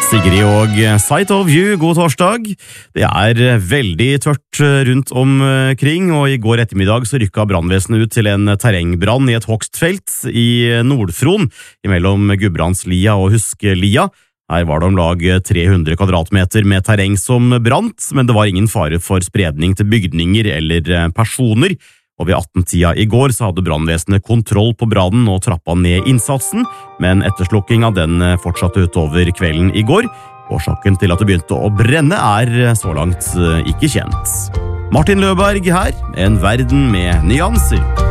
Sigrid og Sight of You, god torsdag. Det veldig tørt rundt omkring, og i går ettermiddag så rykket brannvesenet ut til en terrengbrann i et hogstfelt i Nordfron, mellom Gudbrandslia og Huskelia. Her var det om lag 300 kvadratmeter med terreng som brant, men det var ingen fare for spredning til bygninger eller personer. Og ved 18-tida i går så hadde brannvesenet kontroll på brannen og trappa ned innsatsen, men etterslukkinga den fortsatte utover kvelden i går. Årsaken til at det begynte å brenne så langt ikke kjent. Martin Løberg her, en verden med nyanser.